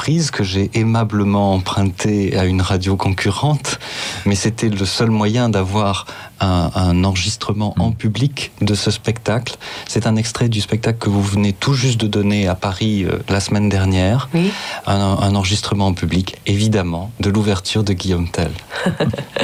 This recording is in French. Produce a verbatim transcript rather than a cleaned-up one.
reprise que j'ai aimablement empruntée à une radio concurrente, mais c'était le seul moyen d'avoir un, un enregistrement en public de ce spectacle. C'est un extrait du spectacle que vous venez tout juste de donner à Paris euh, la semaine dernière. Oui. Un, un enregistrement en public, évidemment, de l'ouverture de Guillaume Tell.